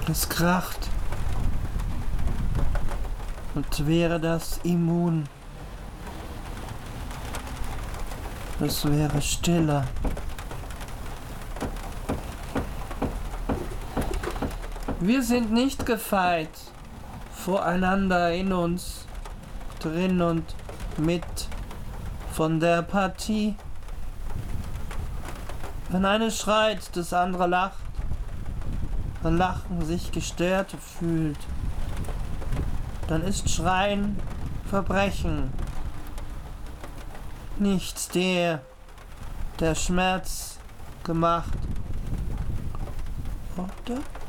Es kracht. Und wäre das immun. Es wäre stiller. Wir sind nicht gefeit voreinander in uns, drin und mit von der Partie. Wenn eine schreit, das andere lacht, wenn Lachen sich gestört fühlt, dann ist Schreien Verbrechen. Nicht der Schmerz gemacht, oder?